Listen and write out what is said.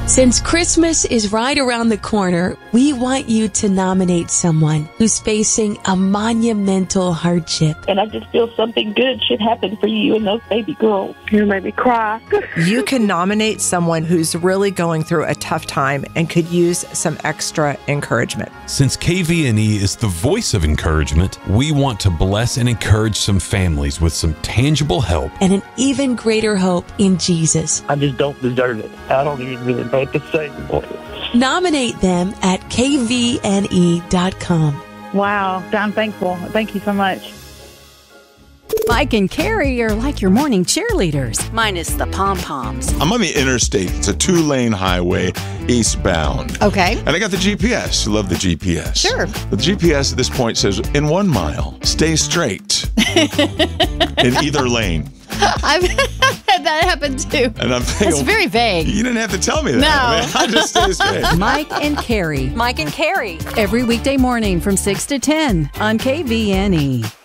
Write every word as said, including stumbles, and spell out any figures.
Since Christmas is right around the corner, we want you to nominate someone who's facing a monumental hardship. And I just feel something good should happen for you and those baby girls. You made me cry. You can nominate someone who's really going through a tough time and could use some extra encouragement. Since K V N E is the voice of encouragement, we want to bless and encourage some families with some tangible help and an even greater hope in Jesus. I just don't deserve it. I don't even really know what to say anymore. Nominate them at K V N E dot com. Wow, I'm thankful. Thank you so much. Mike and Carrie are like your morning cheerleaders, minus the pom-poms. I'm on the interstate. It's a two-lane highway eastbound. Okay. And I got the G P S. You love the G P S. Sure. The G P S at this point says, in one mile, stay straight in either lane. I've had that happen too. And I'm thinking, it's very vague. You didn't have to tell me that. No. I mean, I just stay straight. Mike and Carrie. Mike and Carrie. Every weekday morning from six to ten on K V N E.